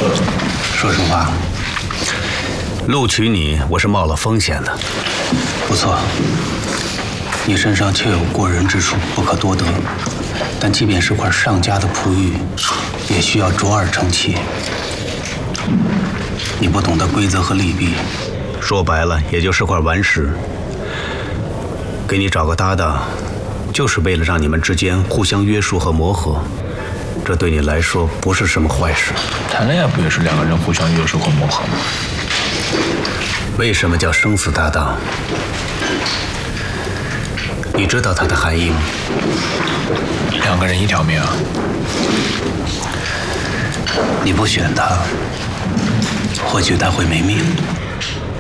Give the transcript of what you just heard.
说实话，录取你我是冒了风险的。不错，你身上确有过人之处，不可多得。但即便是块上佳的璞玉，也需要卓尔成器。你不懂得规则和利弊，说白了也就是块顽石。给你找个搭档，就是为了让你们之间互相约束和磨合。这对你来说不是什么坏事。 谈恋爱不也是两个人互相约束和磨合吗？ 为什么叫生死搭档？你知道它的含义吗？ 两个人一条命啊！ 你不选他，或许他会没命。